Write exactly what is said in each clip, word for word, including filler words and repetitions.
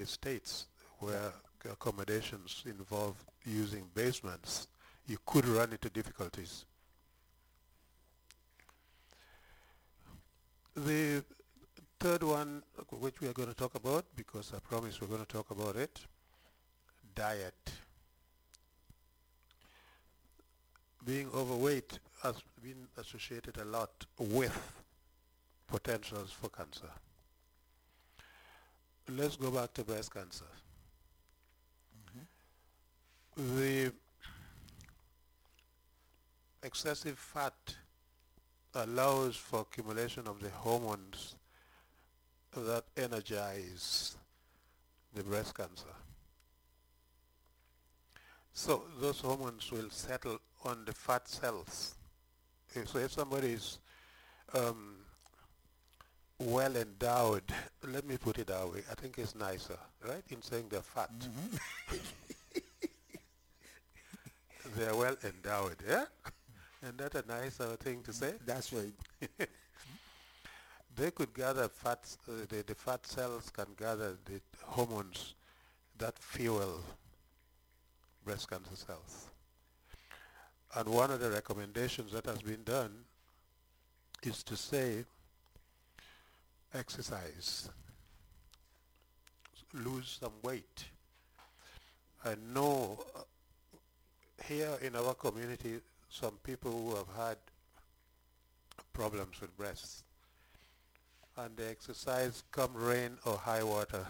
the States where accommodations involve using basements, you could run into difficulties. The third one, which we are going to talk about, because I promised we're going to talk about it, diet. Being overweight has been associated a lot with potentials for cancer. Let's go back to breast cancer. Mm-hmm. The excessive fat allows for accumulation of the hormones that energize the breast cancer. So those hormones will settle on the fat cells. So if somebody is um, well endowed, let me put it that way, I think it's nicer, right, in saying they're fat. Mm-hmm. They're well endowed, yeah? And that's a nicer thing to say? That's right. They could gather fats, uh, the, the fat cells can gather the hormones that fuel breast cancer cells. And one of the recommendations that has been done is to say exercise, lose some weight. I know uh, here in our community some people who have had problems with breasts, and they exercise come rain or high water,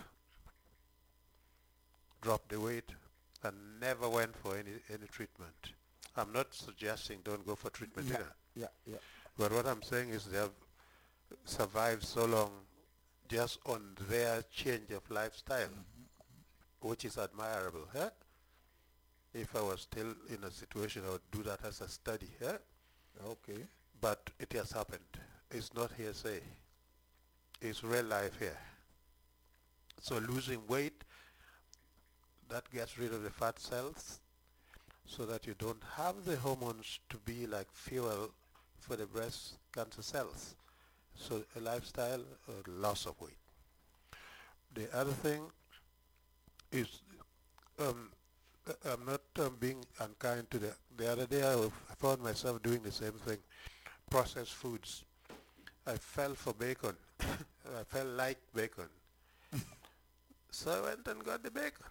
dropped the weight and never went for any, any treatment. I'm not suggesting don't go for treatment yeah, either. Yeah, yeah. But what I'm saying is they have survived so long just on their change of lifestyle, mm-hmm. which is admirable. Eh? If I was still in a situation, I would do that as a study. Eh? Okay. But it has happened. It's not hearsay. It's real life here. So losing weight, that gets rid of the fat cells so that you don't have the hormones to be like fuel for the breast cancer cells. So a lifestyle, uh, loss of weight. The other thing is, um, I'm not um, being unkind to the, the other day I, I found myself doing the same thing. Processed foods. I fell for bacon. I felt like bacon. So I went and got the bacon.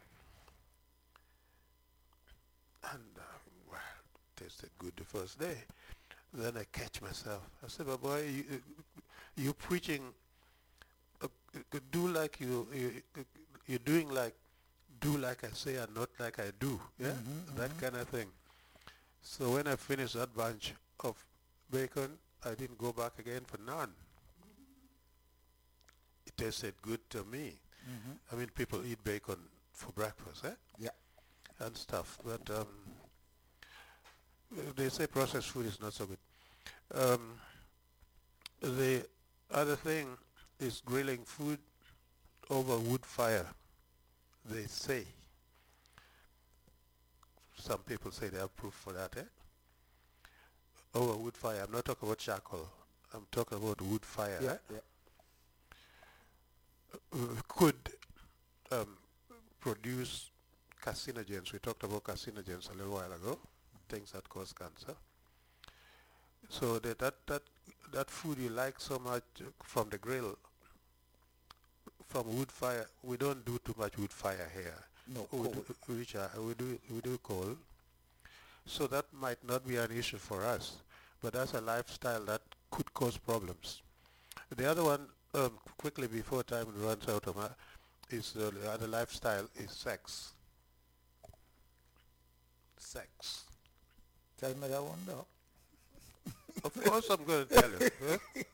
And uh, well, tasted good the first day. Then I catch myself. I said, "But boy, you, you preaching, uh, do like you, you, you're doing like, do like I say and not like I do." Yeah, mm-hmm, that mm-hmm. kind of thing. So when I finished that bunch of bacon, I didn't go back again for none. It tasted good to me. Mm-hmm. I mean, people eat bacon for breakfast, eh? Yeah. And stuff, but um, they say processed food is not so good. Um, the other thing is grilling food over wood fire. They say. Some people say they have proof for that, eh? Over wood fire. I'm not talking about charcoal. I'm talking about wood fire. Yeah, eh? yeah. Uh, could um, produce carcinogens. We talked about carcinogens a little while ago, things that cause cancer. So that that that, that food you like so much from the grill, from wood fire, we don't do too much wood fire here. No, we do, which are, we do we do coal. So that might not be an issue for us, but that's a lifestyle that could cause problems. The other one, um, quickly before time runs out of my, is uh, the other lifestyle is sex. Sex. Tell me that one, though. Of course I'm going to tell you. Huh?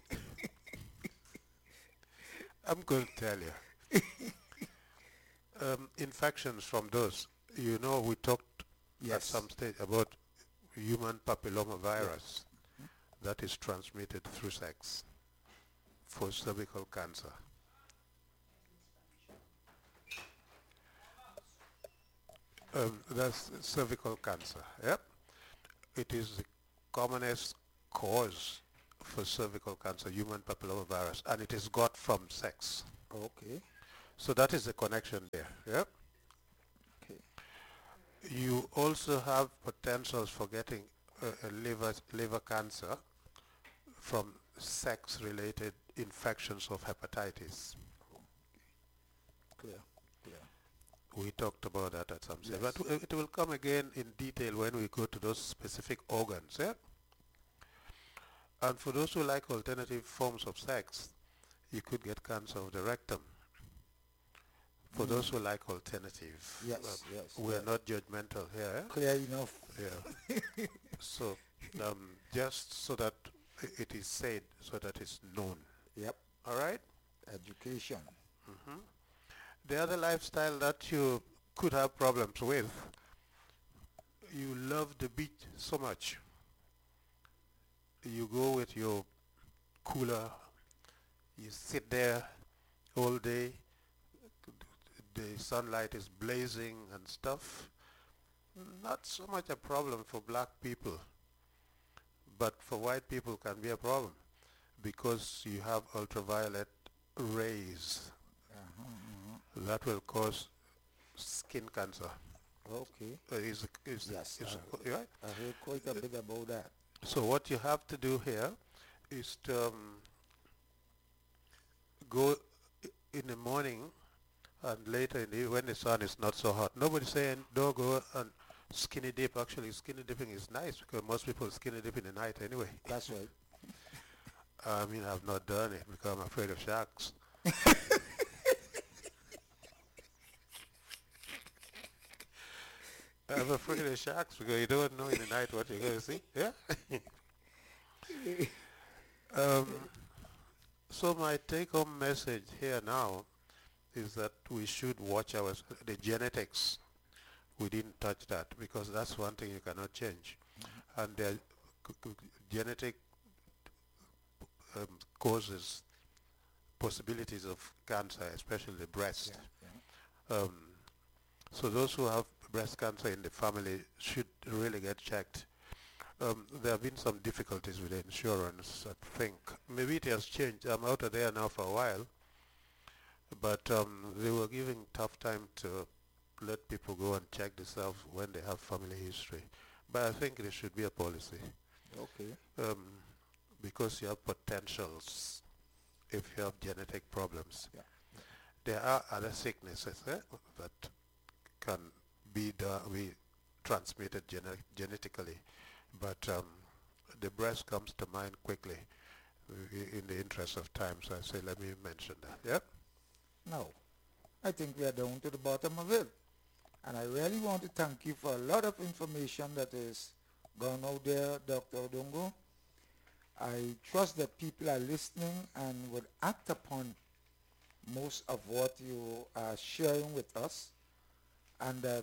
I'm going to tell you. Um, infections from those. You know, we talked yes. at some stage about human papilloma virus yeah. that is transmitted through sex for cervical cancer. Um, that's cervical cancer. Yep. It is the commonest cause for cervical cancer, human papillomavirus, and it is got from sex. Okay. So that is the connection there. Yeah. Okay. You also have potentials for getting a, a liver liver cancer from sex-related infections of hepatitis. Clear. Clear. We talked about that at some stage, Yes. but it will come again in detail when we go to those specific organs. Yeah? And for those who like alternative forms of sex, you could get cancer of the rectum. For Mm. those who like alternative, Yes, uh, yes. we're yes. not judgmental here. Eh? Clear enough. Yeah. So, um, just so that it is said, so that it's known. Yep. All right? Education. Mm-hmm. The other lifestyle that you could have problems with, you love the beach so much. You go with your cooler, you sit there all day, the sunlight is blazing and stuff. Not so much a problem for black people, but for white people can be a problem because you have ultraviolet rays Uh-huh, uh-huh. that will cause skin cancer. Okay. Uh, is, is, Yes, is, I, right? I heard quite a bit about that. So what you have to do here is to um, go in the morning and later in the, when the sun is not so hot. Nobody's saying don't go and skinny dip. Actually, skinny dipping is nice because most people skinny dip in the night anyway. That's right. I mean, I've not done it because I'm afraid of sharks. I'm afraid of sharks because you don't know in the night what you're going to see. Yeah. um, so my take-home message here now is that we should watch our the genetics. We didn't touch that because that's one thing you cannot change, mm-hmm. and the genetic um, causes possibilities of cancer, especially the breast. Yeah, yeah. Um, so those who have breast cancer in the family should really get checked. Um, there have been some difficulties with the insurance, I think. Maybe it has changed. I'm out of there now for a while. But um, they were giving tough time to let people go and check themselves when they have family history. But I think there should be a policy. Okay. Um, because you have potentials if you have genetic problems. Yeah. There are other sicknesses eh, that can be, be transmitted gene genetically. But um, the breast comes to mind quickly in the interest of time. So I say, let me mention that. Yeah? No. I think we are down to the bottom of it. And I really want to thank you for a lot of information that is gone out there, Doctor Odongo. I trust that people are listening and would act upon most of what you are sharing with us, and that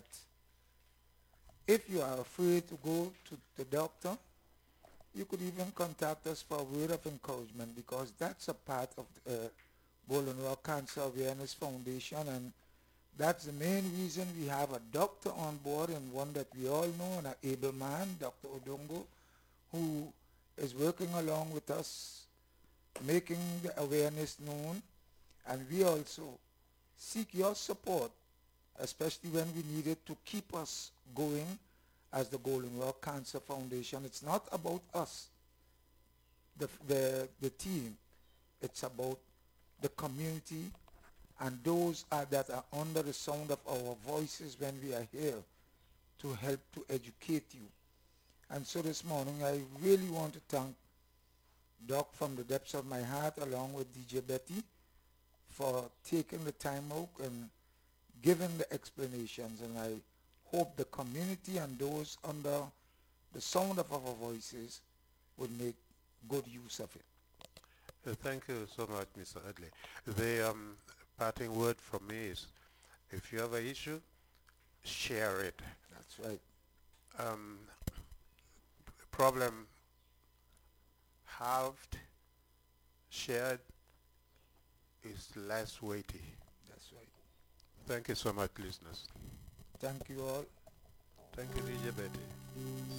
if you are afraid to go to the doctor, you could even contact us for a word of encouragement, because that's a part of the uh, Golden Rock Cancer Awareness Foundation, and that's the main reason we have a doctor on board, and one that we all know, and an able man, Doctor Odongo, who is working along with us, making the awareness known. And we also seek your support, especially when we need it, to keep us going as the Golden Rock Cancer Foundation. It's not about us, the, the, the team. It's about the community and those are, that are under the sound of our voices when we are here to help to educate you. And so this morning I really want to thank Doc from the depths of my heart, along with D J Betty, for taking the time out and giving the explanations. And I hope the community and those under the sound of our voices would make good use of it. Uh, thank you so much, Mister Adley. The um, parting word from me is, if you have an issue, share it. That's right. Um, problem halved, shared, is less weighty. That's right. Thank you so much, listeners. Thank you all. Thank you, D J Betty.